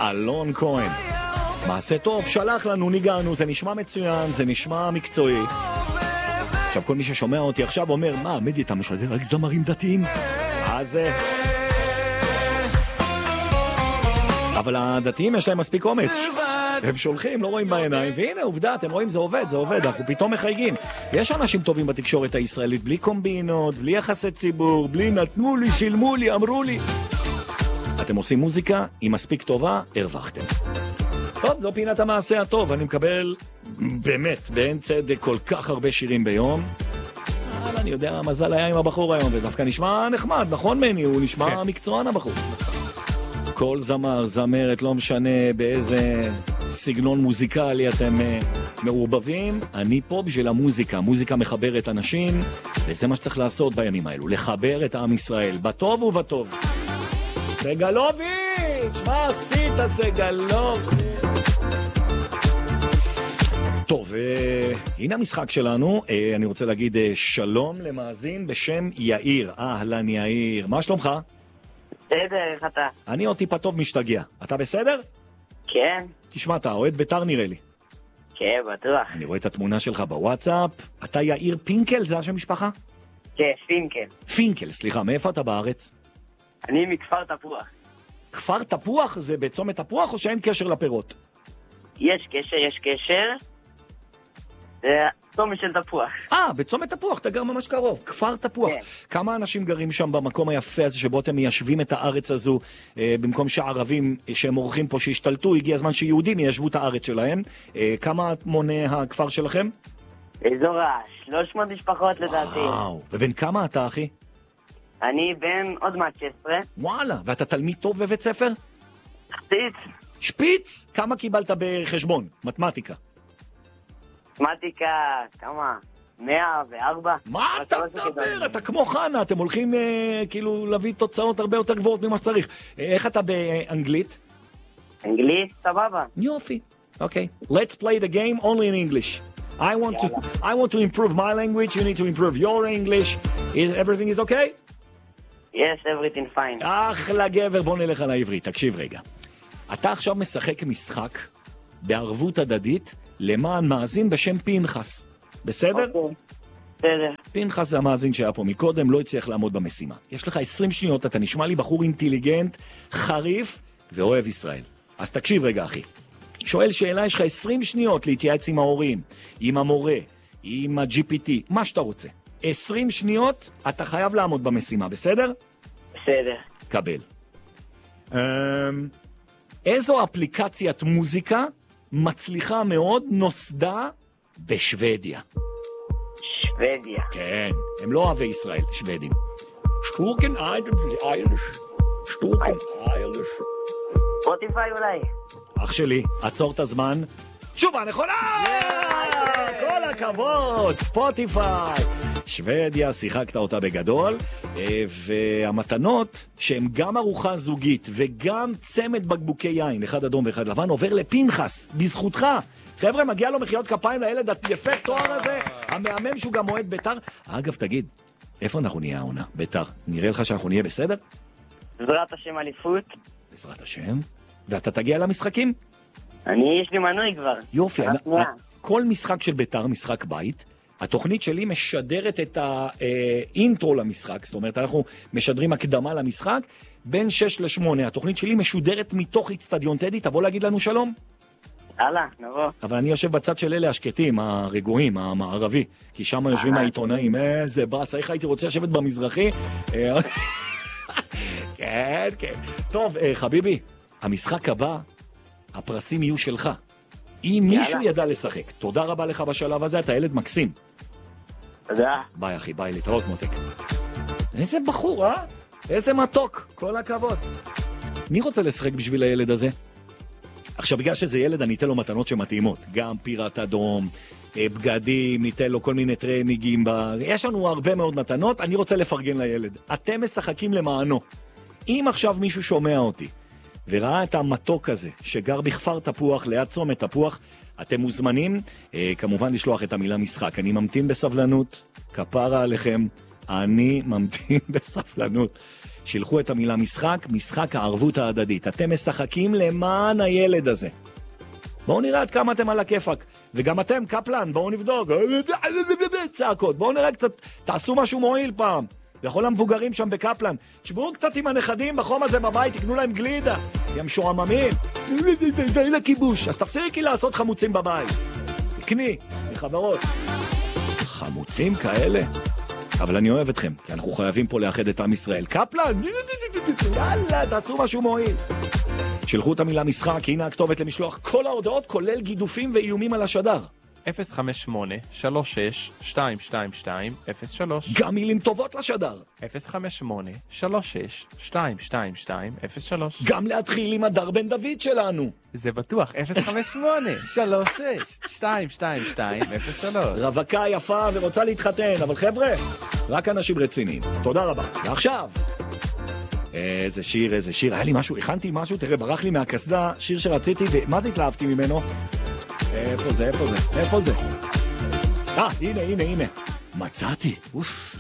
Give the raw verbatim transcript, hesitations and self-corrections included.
אלון כהן. מעשה טוב, שלח לנו, ניגענו, זה נשמע מצוין, זה נשמע מקצועי. עכשיו כל מי ששומע אותי עכשיו אומר, מה, מדי, אתה משדר רק זמרים דתיים? אז... אבל הדתיים יש להם מספיק אומץ. הם שולחים, לא רואים בעיניים, והנה עובדה, אתם רואים, זה עובד, זה עובד, אנחנו פתאום מחייגים. יש אנשים טובים בתקשורת הישראלית, בלי קומבינות, בלי יחסי ציבור, בלי נתנו לי, שילמו לי, אמרו לי. אתם עושים מוזיקה, היא מספיק טובה, הרווחתם. טוב, זו פינת המעשה הטוב, אני מקבל באמת, באין צדק, כל כך הרבה שירים ביום. אבל אני יודע, מזל היה עם הבחור היום, ודווקא נשמע נחמד, נכון מני? הוא נשמע כן. מקצוען הבחור. כל זמר, זמרת, לא משנה באיזה סגנון מוזיקלי אתם מעורבבים, אני פה בשביל המוזיקה. מוזיקה מחברת אנשים, וזה מה שצריך לעשות בימים האלו, לחבר את עם ישראל, בטוב ובטוב. סגלוביץ', מה עשית סגלוביץ'? טוב, הנה המשחק שלנו. אני רוצה להגיד שלום למאזין בשם יאיר. אהלן יאיר, מה שלומך? בסדר, איך אתה? אני עוד טיפה טוב משתגע. אתה בסדר? כן. תשמע, אתה אוהד בית"ר נראה לי. כן, בטוח. אני רואה את התמונה שלך בוואטסאפ. אתה יאיר פינקל, זה השם משפחה? כן, פינקל. פינקל, סליחה, מאיפה אתה בארץ? אני מכפר תפוח. כפר תפוח? זה בצומת תפוח או שאין קשר לפירות? יש קשר, יש קשר. זה צומת של תפוח. אה, בצומת תפוח, אתה גר ממש קרוב. כפר תפוח. כן. כמה אנשים גרים שם במקום היפה הזה שבו אתם מיישבים את הארץ הזו, אה, במקום שהערבים שהם אורחים פה שהשתלטו, הגיע הזמן שיהודים יישבו את הארץ שלהם. אה, כמה מונה הכפר שלכם? באזור ה-שלוש מאות משפחות לדעתי. וואו, ובן כמה אתה, אחי? אני בן עוד מעט שש עשרה. וואלה, ואתה תלמיד טוב בבית ספר? שפיץ. שפיץ? כמה קיבלת בחשבון? מתמטיקה. מתמטיקה, כמה? מאה וארבע. מה אתה מדבר? אתה כמו חנה, אתם הולכים אה, כאילו להביא תוצאות הרבה יותר גבוהות ממה שצריך. אה, איך אתה באנגלית? אנגלית, סבבה. יופי. אוקיי. Let's play the game only in English. I want to I want to improve my language, you need to improve your English. Is everything is okay? Yes, everything fine. אחלה גבר, בוא נלך על העברית. תקשיב רגע. אתה עכשיו משחק משחק בערבות הדדית למען מאזין בשם פנחס. בסדר? אוקיי. בסדר. פנחס זה המאזין שהיה פה מקודם, לא הצליח לעמוד במשימה. יש לך עשרים שניות, אתה נשמע לי בחור אינטליגנט, חריף ואוהב ישראל. אז תקשיב רגע, אחי. שואל שאלה, יש לך עשרים שניות להתייעץ עם ההורים, עם המורה, עם ה-ג'י פי טי, מה שאתה רוצה. עשרים שניות, אתה חייב לעמוד במשימה, בסדר? בסדר. קבל. איזו אפליקציית מוזיקה מצליחה מאוד נוסדה בשוודיה? שוודיה. כן, הם לא אוהבי ישראל, שוודים. שטורקן איילש. שטורקן איילש. ספוטיפיי אולי. אח שלי, עצור את הזמן. תשובה נכונה! כל הכבוד, ספוטיפיי. שוודיה, שיחקת אותה בגדול, והמתנות שהן גם ארוחה זוגית וגם צמד בקבוקי יין, אחד אדום ואחד לבן, עובר לפנחס, בזכותך. חבר'ה, מגיע לו מחיאות כפיים לילד היפה תואר הזה, המאמן שהוא גם מועד בית"ר. אגב, תגיד, איפה אנחנו נהיה העונה? בית"ר, נראה לך שאנחנו נהיה בסדר? בעזרת השם אליפות. בעזרת השם. ואתה תגיע למשחקים? אני, יש לי מנוי כבר. יופי, כל משחק של בית"ר, משחק בית, התוכנית שלי משדרת את האינטרו למשחק, זאת אומרת, אנחנו משדרים הקדמה למשחק, בין שש לשמונה, התוכנית שלי משודרת מתוך אצטדיון טדי, תבוא להגיד לנו שלום. הלאה, נבוא. אבל אני יושב בצד של אלה השקטים, הרגועים, המערבי, כי שם יושבים העיתונאים, איזה באס, איך הייתי רוצה לשבת במזרחי? כן, כן. טוב, חביבי, המשחק הבא, הפרסים יהיו שלך. אם מישהו ידע לשחק, תודה רבה לך בשלב הזה, אתה ילד מקסים. תודה. ביי אחי, ביי, להתראות מותק. איזה בחור, אה? איזה מתוק, כל הכבוד. מי רוצה לשחק בשביל הילד הזה? עכשיו, בגלל שזה ילד, אני אתן לו מתנות שמתאימות. גם פירת אדום, בגדים, ניתן לו כל מיני טרנינגים. יש לנו הרבה מאוד מתנות, אני רוצה לפרגן לילד. אתם משחקים למענו. אם עכשיו מישהו שומע אותי, וראה את המתוק הזה, שגר בכפר תפוח, ליד צומת תפוח, אתם מוזמנים, אה, כמובן לשלוח את המילה משחק. אני ממתין בסבלנות, כפרה עליכם, אני ממתין בסבלנות. שילחו את המילה משחק, משחק הערבות ההדדית. אתם משחקים למען הילד הזה. בואו נראה עד כמה אתם על הכיפק. וגם אתם, קפלן, בואו נבדוק. צעקות, בואו נראה קצת, תעשו משהו מועיל פעם. לכל המבוגרים שם בקפלן, שבו קצת עם הנכדים בחום הזה בבית, תקנו להם גלידה. הם משועממים. די לכיבוש. אז תפסיקי לעשות חמוצים בבית. תקני, מחברות. חמוצים כאלה? אבל אני אוהב אתכם, כי אנחנו חייבים פה לאחד את עם ישראל. קפלן, יאללה, תעשו משהו מועיל. שלחו את המילה משחק, הנה הכתובת למשלוח כל ההודעות, כולל גידופים ואיומים על השדר. אפס חמש שמונה שלוש שש שתיים שתיים שתיים אפס שלוש. גם מילים טובות לשדר. אפס חמש שמונה שלוש שש שתיים שתיים שתיים אפס שלוש. גם להתחיל עם הדר בן דוד שלנו. זה בטוח, אפס חמש שמונה שלוש שש שתיים שתיים שתיים אפס שלוש. רווקה יפה ורוצה להתחתן, אבל חבר'ה, רק אנשים רציניים. תודה רבה. ועכשיו, איזה שיר, איזה שיר. היה לי משהו, הכנתי משהו, תראה, ברח לי מהקסדה, שיר שרציתי, ומה זה התלהבתי ממנו? איפה זה, איפה זה, איפה זה? אה, הנה, הנה, הנה. מצאתי. אוף.